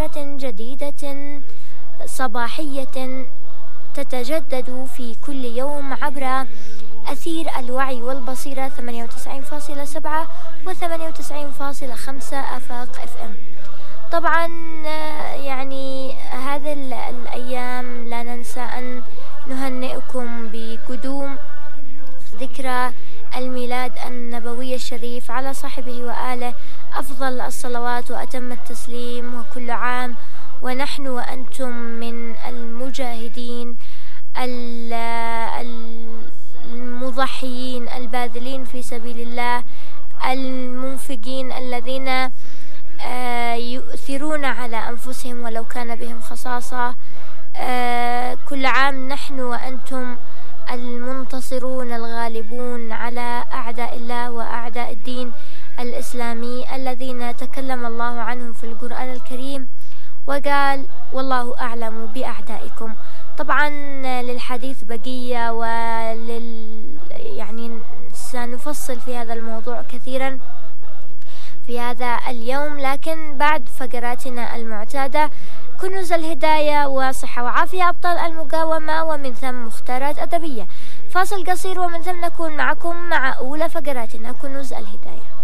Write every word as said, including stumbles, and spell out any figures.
حلقة جديدة صباحية تتجدد في كل يوم عبر أثير الوعي والبصيرة ثمانية وتسعين فاصلة سبعة و ثمانية وتسعين فاصلة خمسة آفاق اف ام. طبعا يعني هذه الأيام لا ننسى أن نهنئكم بقدوم ذكرى الميلاد النبوي الشريف على صاحبه وآله أفضل الصلوات وأتم التسليم، وكل عام ونحن وأنتم من المجاهدين المضحيين الباذلين في سبيل الله، المنفقين الذين يؤثرون على أنفسهم ولو كان بهم خصاصة. كل عام نحن وأنتم المنتصرون الغالبون على أعداء الله وأعداء الدين الإسلامي الذين تكلم الله عنهم في القرآن الكريم وقال والله أعلم بأعدائكم. طبعا للحديث بقية ولل يعني سنفصل في هذا الموضوع كثيرا في هذا اليوم، لكن بعد فقراتنا المعتادة كنوز الهداية وصحة وعافية أبطال المقاومة، ومن ثم مختارات أدبية. فاصل قصير ومن ثم نكون معكم مع أولى فقراتنا كنوز الهداية.